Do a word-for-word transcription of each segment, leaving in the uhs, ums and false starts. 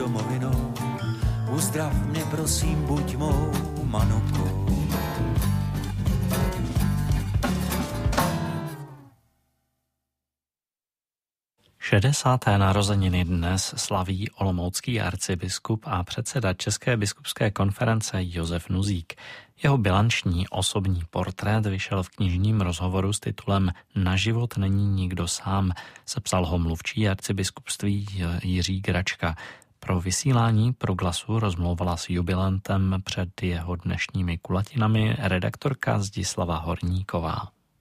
domovinou, uzdrav mě prosím, buď mou manopkou. šedesáté narozeniny dnes slaví olomoucký arcibiskup a předseda České biskupské konference Josef Nuzík. Jeho bilanční osobní portrét vyšel v knižním rozhovoru s titulem Na život není nikdo sám. Sepsal ho mluvčí arcibiskupství Jiří Gračka. Pro vysílání Proglasu rozmlouvala s jubilentem před jeho dnešními kulatinami redaktorka Zdislava Horníková.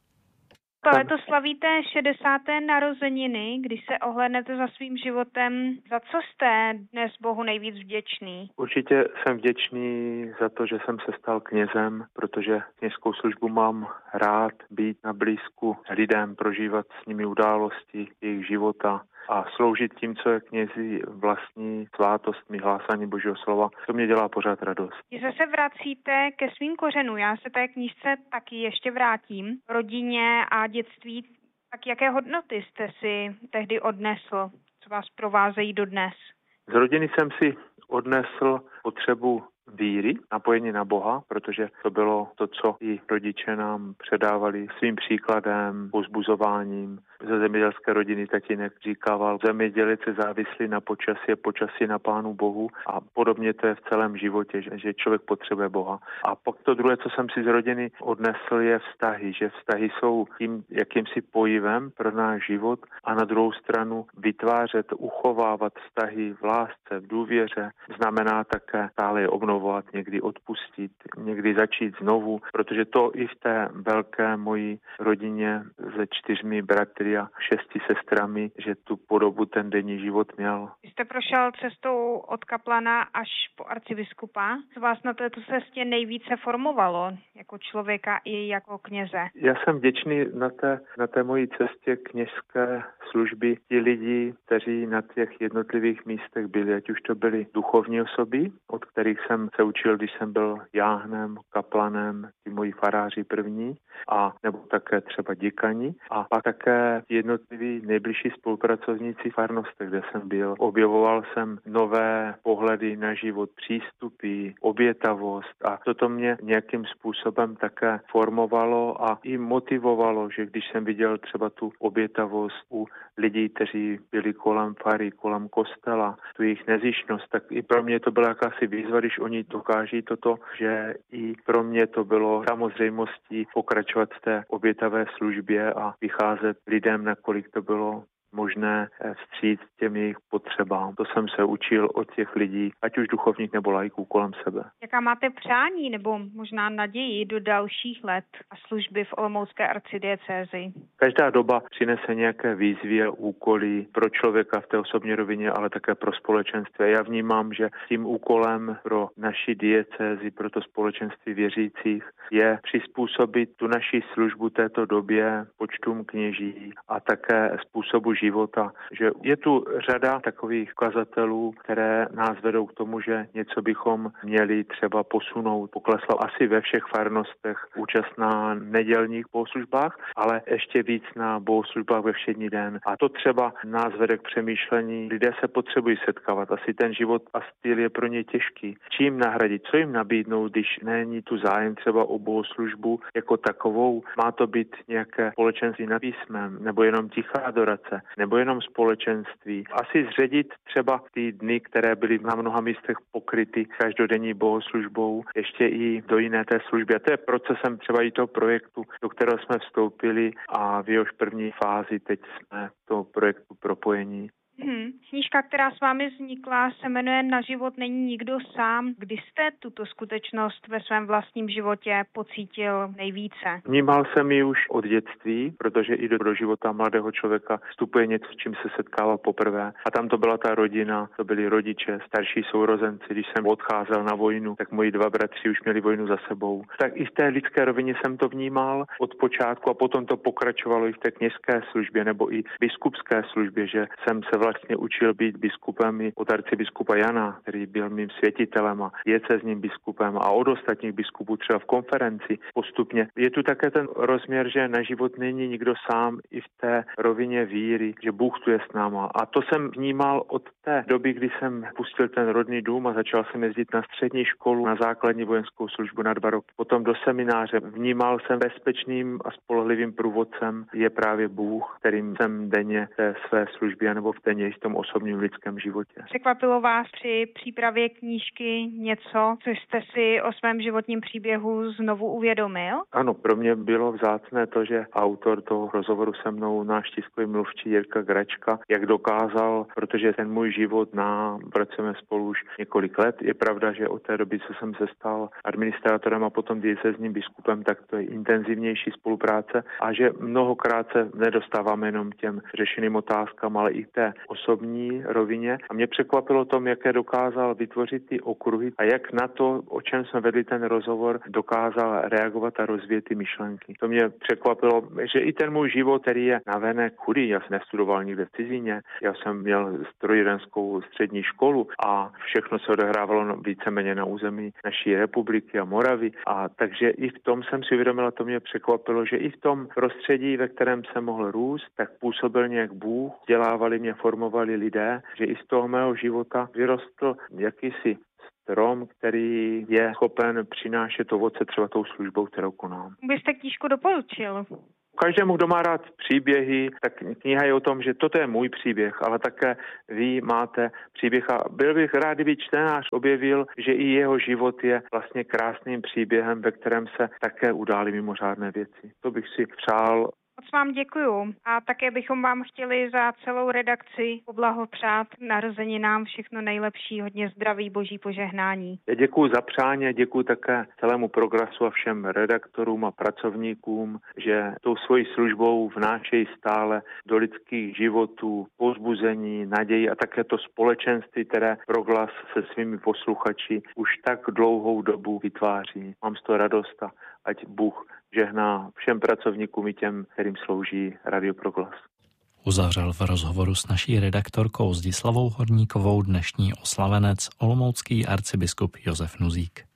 Letos slavíte šedesáté narozeniny, když se ohlédnete za svým životem. Za co jste dnes Bohu nejvíc vděčný? Určitě jsem vděčný za to, že jsem se stal knězem, protože kněžskou službu mám rád, být na blízku lidem, prožívat s nimi události jejich života a sloužit tím, co je knězi vlastní svátostmi, hlásání Božího slova. To mě dělá pořád radost. Když se vracíte ke svým kořenům, já se té knížce taky ještě vrátím, rodině a dětství, tak jaké hodnoty jste si tehdy odnesl, co vás provázejí dodnes? Z rodiny jsem si odnesl potřebu víry, napojení na Boha, protože to bylo to, co i rodiče nám předávali svým příkladem, povzbuzováním. Ze zemědělské rodiny tatínek říkával, zemědělec je závislý na počasí, počasí na Pánu Bohu a podobně to je v celém životě, že, že člověk potřebuje Boha. A pak to druhé, co jsem si z rodiny odnesl, je vztahy, že vztahy jsou tím jakýmsi pojivem pro náš život a na druhou stranu vytvářet, uchovávat vztahy v lásce, v důvěře, znamená také stále je obnovovat, někdy odpustit, někdy začít znovu, protože to i v té velké mojí rodině se čtyřmi bratry a šesti sestrami, že tu podobu ten denní život měl. Vy jste prošel cestou od kaplana až po arcibiskupa. Co vás na této cestě nejvíce formovalo jako člověka i jako kněze? Já jsem vděčný na té, na té mojí cestě kněžské služby ti lidi, kteří na těch jednotlivých místech byli, ať už to byly duchovní osoby, od kterých jsem se učil, když jsem byl jáhnem, kaplanem, ti moji faráři první, a nebo také třeba děkani, a pak také jednotliví nejbližší spolupracovníci farnosti, kde jsem byl. Objevoval jsem nové pohledy na život, přístupy, obětavost a toto mě nějakým způsobem také formovalo a i motivovalo, že když jsem viděl třeba tu obětavost u lidí, kteří byli kolem fary, kolem kostela, tu jejich nezištnost, tak i pro mě to byla jakási výzva, když oni dokáží toto, že i pro mě to bylo samozřejmostí pokračovat v té obětavé službě a vycházet lidem, nakolik to bylo možné vstříc těm jejich potřebám. To jsem se učil od těch lidí, ať už duchovních nebo laiků kolem sebe. Jaká máte přání nebo možná naději do dalších let a služby v olomoucké arcidiecézi? Každá doba přinese nějaké výzvy a úkoly pro člověka v té osobní rovině, ale také pro společenství. Já vnímám, že tím úkolem pro naši diecézi, pro to společenství věřících je přizpůsobit tu naši službu této době počtům kněží a také způsobu života, že je tu řada takových ukazatelů, které nás vedou k tomu, že něco bychom měli třeba posunout. Poklesla asi ve všech farnostech účast na nedělních bohoslužbách, ale ještě víc na bohoslužbách ve všední den. A to třeba nás vede k přemýšlení. Lidé se potřebují setkávat. Asi ten život a styl je pro ně těžký. Čím nahradit, co jim nabídnout, když není tu zájem třeba o bohoslužbu jako takovou? Má to být nějaké společenství nad písmem, nebo jenom tichá adorace, nebo jenom společenství. Asi zředit třeba ty dny, které byly na mnoha místech pokryty každodenní bohoslužbou, ještě i do jiné té služby. A to je procesem třeba i toho projektu, do kterého jsme vstoupili a v jehož první fázi teď jsme toho projektu propojení. Hmm. Knížka, která s vámi vznikla, se jmenuje Na život není nikdo sám. Kdy jste tuto skutečnost ve svém vlastním životě pocítil nejvíce? Vnímal jsem ji už od dětství, protože i do života mladého člověka vstupuje něco, s čím se setkával poprvé. A tam to byla ta rodina, to byli rodiče, starší sourozenci. Když jsem odcházel na vojnu, tak moji dva bratři už měli vojnu za sebou. Tak i v té lidské rovině jsem to vnímal od počátku a potom to pokračovalo i v té kněžské službě nebo i biskupské službě, že jsem se vlastně učil být biskupem i od arcibiskupa Jana, který byl mým světitelem a diecézním biskupem, a od ostatních biskupů třeba v konferenci postupně. Je tu také ten rozměr, že na život není nikdo sám i v té rovině víry, že Bůh tu je s náma. A to jsem vnímal od té doby, kdy jsem pustil ten rodný dům a začal jsem jezdit na střední školu, na základní vojenskou službu na dva roky, potom do semináře. Vnímal jsem bezpečným a spolehlivým průvodcem je právě Bůh, kterým jsem denně v té své službě nebo v denně v tom osobním lidském životě. Překvapilo vás při přípravě knížky něco, co jste si o svém životním příběhu znovu uvědomil? Ano, pro mě bylo vzácné to, že autor toho rozhovoru se mnou, náš tiskový mluvčí Jirka Gračka, jak dokázal, protože ten můj život, na pracujeme spolu už několik let. Je pravda, že od té doby, co jsem se stal administrátorem a potom diecézním biskupem, tak to je intenzivnější spolupráce a že mnohokrát se nedostáváme jenom těm řešeným otázkám, ale i té osobní rovině. A mě překvapilo tom, jaké dokázal vytvořit ty okruhy a jak na to, o čem jsme vedli ten rozhovor, dokázal reagovat a rozvíjet ty myšlenky. To mě překvapilo, že i ten můj život, který je navenek chudý, já jsem nestudoval nikde v cizině, já jsem měl strojírenskou střední školu a všechno se odehrávalo víceméně na území naší republiky a Moravy. A takže i v tom jsem si uvědomil, a to mě překvapilo, že i v tom prostředí, ve kterém jsem mohl růst, tak působil nějak Bůh, vzdělávali mě, formovali lidé, že i z toho mého života vyrostl jakýsi strom, který je schopen přinášet ovoce třeba tou službou, kterou konám. Byste knížku doporučil? Každému, kdo má rád příběhy, tak kniha je o tom, že toto je můj příběh, ale také vy máte příběh a byl bych rád, kdyby čtenář objevil, že i jeho život je vlastně krásným příběhem, ve kterém se také udály mimořádné věci. To bych si přál. Moc vám děkuju a také bychom vám chtěli za celou redakci poblahopřát narozeninám všechno nejlepší, hodně zdraví, boží požehnání. Já děkuju za přání a děkuju také celému Prograsu a všem redaktorům a pracovníkům, že tou svojí službou vnášejí stále do lidských životů povzbuzení, naději a také to společenství, které Proglas se svými posluchači už tak dlouhou dobu vytváří. Mám z toho radost a ať Bůh žehná všem pracovníkům i těm, kterým slouží Radio Proglas. Uzavřel v rozhovoru s naší redaktorkou Zdislavou Horníkovou dnešní oslavenec olomoucký arcibiskup Josef Nuzík.